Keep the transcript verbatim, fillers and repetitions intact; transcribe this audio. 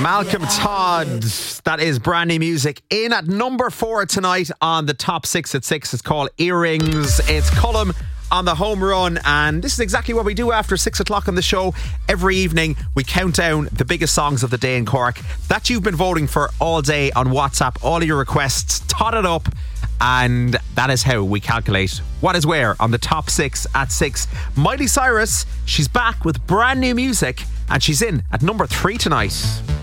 Malcolm Todd, that is brand new music. In at number four tonight on the top six at six. It's called Earrings. It's Cullum on the home run, and this is exactly what we do after six o'clock on the show. Every evening we count down the biggest songs of the day in Cork that you've been voting for all day on WhatsApp. All of your requests, tot it up, and that is how we calculate what is where on the top six at six. Miley Cyrus, she's back with brand new music, and she's in at number three tonight.